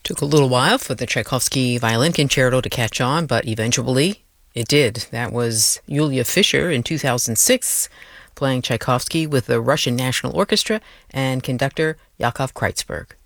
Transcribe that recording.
Took a little while for the Tchaikovsky Violin Concerto to catch on, but eventually it did. That was Yulia Fischer in 2006, playing Tchaikovsky with the Russian National Orchestra and conductor Yakov Kreutzberg.